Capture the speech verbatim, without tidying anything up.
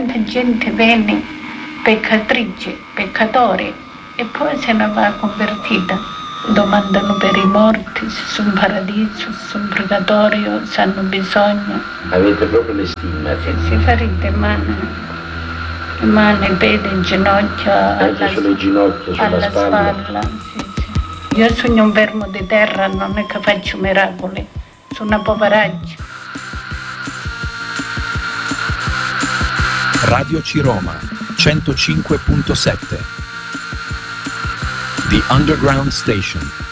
tanta gente venne, peccatrice, peccatore, e poi se ne va convertita. Domandano per i morti se sono paradiso, se sono purgatorio, se hanno bisogno. Avete proprio le stimme? Se si fa ride mani, mani, piedi, ginocchia, anche alla, sulle ginocchia, sulla alla spalla. spalla sì, sì. Io sono un vermo di terra, non è che faccio miracoli, sono una poveraccia. Radio C-Roma centocinque punto sette The Underground Station.